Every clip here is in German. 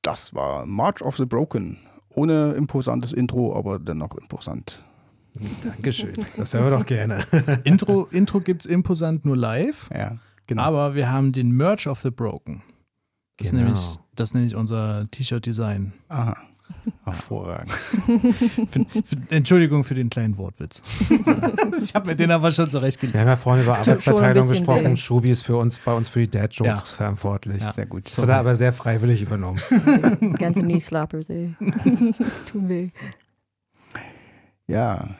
Das war March of the Broken. Ohne imposantes Intro, aber dennoch imposant. Dankeschön, das hören wir doch gerne. Intro gibt es imposant nur live, Ja, genau. aber wir haben den Merch of the Broken. Das Genau. ist nämlich unser T-Shirt-Design. Aha. Hervorragend. Entschuldigung für den kleinen Wortwitz. Ich habe mir den aber schon zurechtgelegt. Wir haben ja vorhin über Das tut schon ein Arbeitsverteilung bisschen gesprochen. weh. Schubi ist bei uns für die Dad-Jokes Ja. verantwortlich. Ja. Sehr gut. Das hat er aber sehr freiwillig übernommen. Ganze Knee-Slappers, ey. Tun weh. Ja.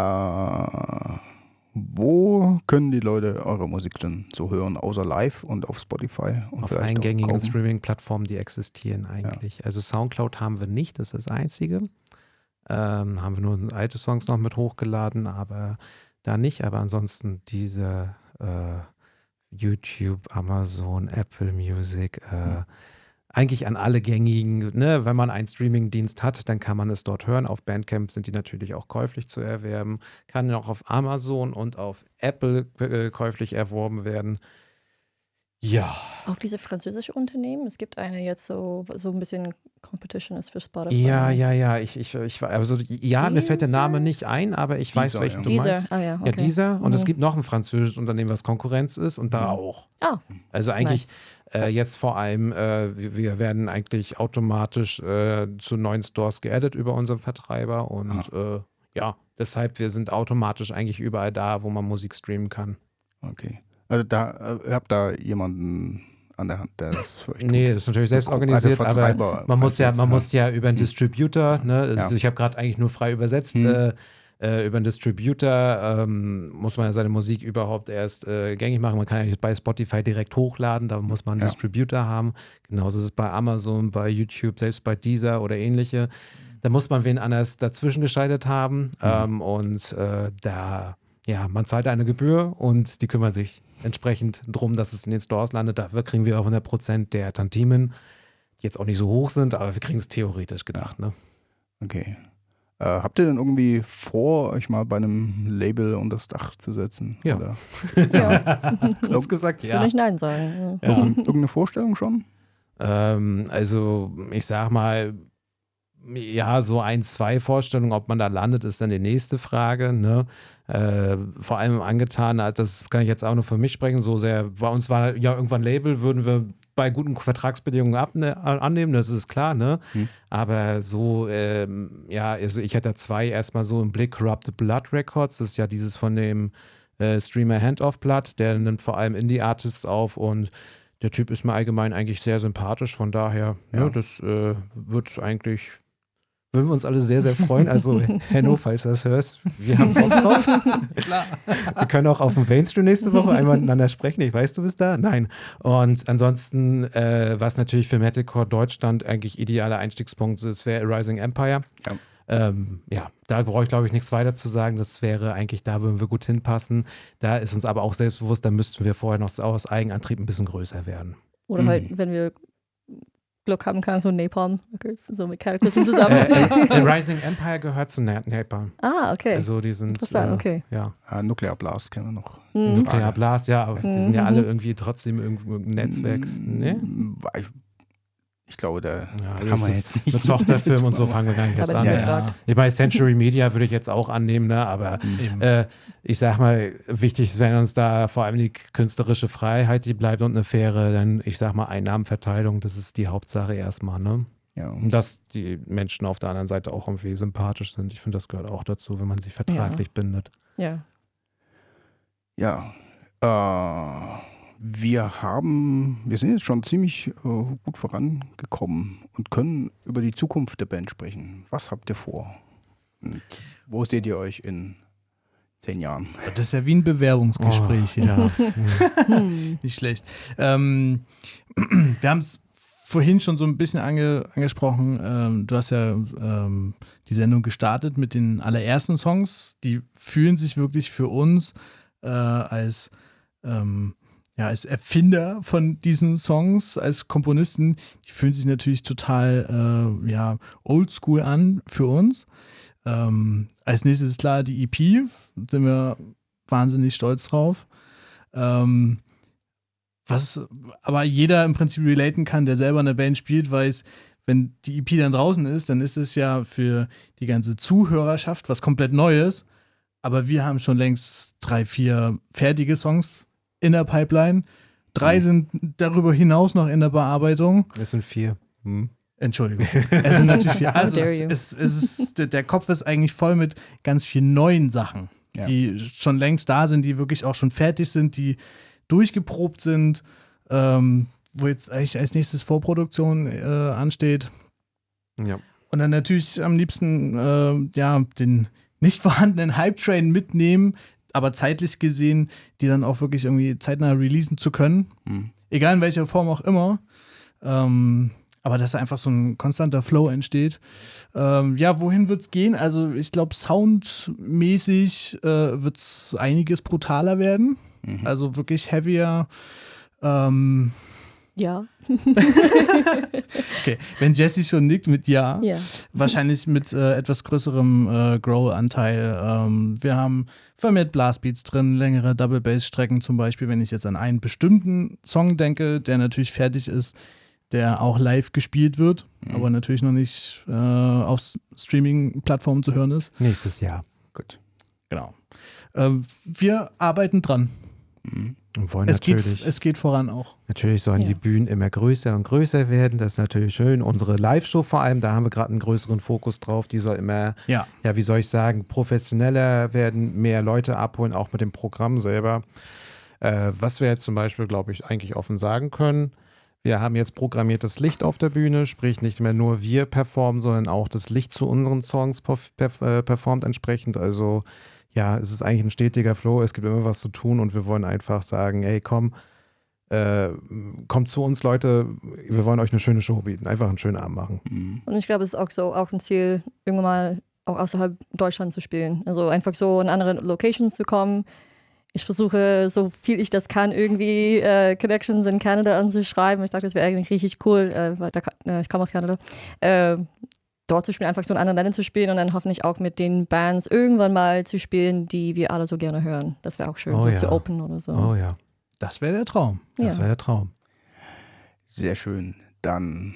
Wo können die Leute eure Musik denn so hören, außer live und auf Spotify? Und Auf vielleicht allen auch gängigen kaufen? Streaming-Plattformen, die existieren eigentlich. Also Soundcloud haben wir nicht, das ist das Einzige. Haben wir nur alte Songs noch mit hochgeladen, aber da nicht. Aber ansonsten diese YouTube, Amazon, Apple Music, eigentlich an alle gängigen, ne? Wenn man einen Streaming-Dienst hat, dann kann man es dort hören. Auf Bandcamp sind die natürlich auch käuflich zu erwerben. Kann auch auf Amazon und auf Apple käuflich erworben werden. Ja. Auch diese französische Unternehmen, es gibt eine jetzt so ein bisschen Competition ist für Spotify. Ja. Also, mir fällt der Name nicht ein, aber ich weiß, Deezer, welchen ja. du Dieser, meinst. ah ja, okay. Ja, dieser. Und es Mhm. gibt noch ein französisches Unternehmen, was Konkurrenz ist und da auch. Ah, Also eigentlich nice. jetzt vor allem, wir werden eigentlich automatisch zu neuen Stores geaddet über unseren Vertreiber und deshalb, wir sind automatisch eigentlich überall da, wo man Musik streamen kann. Okay. Also ihr habt da jemanden an der Hand, der das für euch tut? Nee, das ist natürlich selbst organisiert, Also aber Vertreiber man muss meinst du ja jetzt? über einen Distributor, ne? Also Ja. ich habe gerade eigentlich nur frei übersetzt, über einen Distributor muss man ja seine Musik überhaupt erst gängig machen. Man kann ja nicht bei Spotify direkt hochladen, da muss man einen Distributor haben. Genauso ist es bei Amazon, bei YouTube, selbst bei Deezer oder ähnliche. Da muss man wen anders dazwischen geschaltet haben man zahlt eine Gebühr und die kümmern sich entsprechend drum, dass es in den Stores landet. Dafür kriegen wir auch 100% der Tantimen, die jetzt auch nicht so hoch sind, aber wir kriegen es theoretisch gedacht. Ne? Okay. Habt ihr denn irgendwie vor, euch mal bei einem Label unter das Dach zu setzen? Ja. Oder Kurz gesagt, Ich will nicht Nein sagen. Ja. irgendeine Vorstellung schon? Also ich sag mal, ja, so 1-2 Vorstellungen, ob man da landet, ist dann die nächste Frage. Ne? Vor allem angetan, das kann ich jetzt auch nur für mich sprechen, so sehr, bei uns war ja irgendwann Label, würden wir bei guten Vertragsbedingungen annehmen, das ist klar, ne? Aber so, also ich hatte 2 erstmal so im Blick, Corrupted Blood Records, das ist ja dieses von dem Streamer Hand of Blood, der nimmt vor allem Indie-Artists auf und der Typ ist mir allgemein eigentlich sehr sympathisch, von daher, das würden wir uns alle sehr, sehr freuen. Also, Henno, falls du das hörst, wir haben Bock drauf. Klar. Wir können auch auf dem Mainstream nächste Woche einmal miteinander sprechen. Ich weiß, du bist da. Nein. Und ansonsten, was natürlich für Metalcore Deutschland eigentlich idealer Einstiegspunkt ist, wäre Rising Empire. Da brauche ich, glaube ich, nichts weiter zu sagen. Das wäre eigentlich, da würden wir gut hinpassen. Da ist uns aber auch selbstbewusst, da müssten wir vorher noch aus Eigenantrieb ein bisschen größer werden. Oder halt, wenn wir Glück haben kann, so Napalm Records, so mit Cataclysm zusammen. Rising Empire gehört zu Napalm. Ah, okay. Also die sind, Interessant, okay. ja. Nuclear Blast kennen wir noch. Nuclear Blast, ja, aber die sind ja alle irgendwie trotzdem irgendwo im Netzwerk. Ne? Ich glaube, da kann man man jetzt jetzt nicht. so Tochterfilm und so fangen wir gar nicht erst Aber an. nicht Ja, gefragt. Ich meine, Century Media würde ich jetzt auch annehmen, ne? Aber ich sag mal, wichtig ist, wenn uns da vor allem die künstlerische Freiheit, die bleibt und eine faire, dann, ich sag mal, Einnahmenverteilung, das ist die Hauptsache erstmal, ne? Ja. Und dass die Menschen auf der anderen Seite auch irgendwie sympathisch sind. Ich finde, das gehört auch dazu, wenn man sich vertraglich bindet. Ja. Ja. Wir sind jetzt schon ziemlich gut vorangekommen und können über die Zukunft der Band sprechen. Was habt ihr vor? Und wo seht ihr euch in 10 Jahren? Das ist ja wie ein Bewerbungsgespräch. Ja. Nicht schlecht. Wir haben es vorhin schon so ein bisschen angesprochen. Du hast ja die Sendung gestartet mit den allerersten Songs. Die fühlen sich wirklich für uns als Erfinder von diesen Songs, als Komponisten, die fühlen sich natürlich total oldschool an für uns. Als nächstes ist klar die EP, sind wir wahnsinnig stolz drauf. Was aber jeder im Prinzip relaten kann, der selber in der Band spielt, weiß, wenn die EP dann draußen ist, dann ist es ja für die ganze Zuhörerschaft was komplett Neues. Aber wir haben schon längst 3, 4 fertige Songs in der Pipeline. 3 sind darüber hinaus noch in der Bearbeitung. Es sind 4. Entschuldigung. Es sind natürlich 4. How Also dare you. der Kopf ist eigentlich voll mit ganz vielen neuen Sachen, Ja. die schon längst da sind, die wirklich auch schon fertig sind, die durchgeprobt sind, wo jetzt eigentlich als nächstes Vorproduktion ansteht. Ja. Und dann natürlich am liebsten den nicht vorhandenen Hype-Train mitnehmen, aber zeitlich gesehen, die dann auch wirklich irgendwie zeitnah releasen zu können. Egal in welcher Form auch immer. Aber dass einfach so ein konstanter Flow entsteht. Wohin wird's gehen? Also ich glaube, soundmäßig wird's einiges brutaler werden. Also wirklich heavier. Ja. Okay, wenn Jessie schon nickt mit Ja, Ja. wahrscheinlich mit etwas größerem Growl-Anteil. Wir haben vermehrt Blastbeats drin, längere Double-Bass-Strecken zum Beispiel, wenn ich jetzt an einen bestimmten Song denke, der natürlich fertig ist, der auch live gespielt wird, aber natürlich noch nicht auf Streaming-Plattformen zu hören ist. Nächstes Jahr. Gut. Genau. Wir arbeiten dran. Und wollen Es natürlich, geht voran auch. natürlich sollen die Bühnen immer größer und größer werden. Das ist natürlich schön. Unsere Live-Show vor allem, da haben wir gerade einen größeren Fokus drauf. Die soll immer, Ja. wie soll ich sagen, professioneller werden, mehr Leute abholen, auch mit dem Programm selber. Was wir jetzt zum Beispiel, glaube ich, eigentlich offen sagen können, wir haben jetzt programmiertes Licht auf der Bühne, sprich nicht mehr nur wir performen, sondern auch das Licht zu unseren Songs performt entsprechend. Also ja, es ist eigentlich ein stetiger Flow, es gibt immer was zu tun und wir wollen einfach sagen, ey komm, kommt zu uns Leute, wir wollen euch eine schöne Show bieten, einfach einen schönen Abend machen. Und ich glaube, es ist auch ein Ziel, irgendwann mal auch außerhalb Deutschland zu spielen. Also einfach so in andere Locations zu kommen. Ich versuche, so viel ich das kann, irgendwie Connections in Kanada anzuschreiben. Ich dachte, das wäre eigentlich richtig cool, weil ich komme aus Kanada. Dort zu spielen, einfach so in anderen Ländern zu spielen und dann hoffentlich auch mit den Bands irgendwann mal zu spielen, die wir alle so gerne hören. Das wäre auch schön, zu open oder so. Oh ja, Das wäre der Traum. das wäre der Traum. Sehr schön. Dann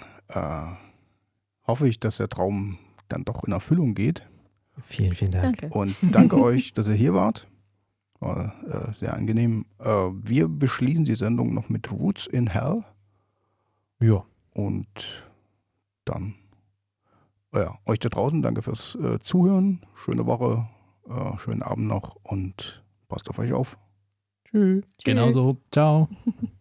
hoffe ich, dass der Traum dann doch in Erfüllung geht. Vielen, vielen Dank. Danke. Und danke euch, dass ihr hier wart. War sehr angenehm. Wir beschließen die Sendung noch mit Roots in Hell. Ja. Und dann, euch da draußen, danke fürs Zuhören. Schöne Woche, schönen Abend noch und passt auf euch auf. Tschüss. Genauso. Ciao.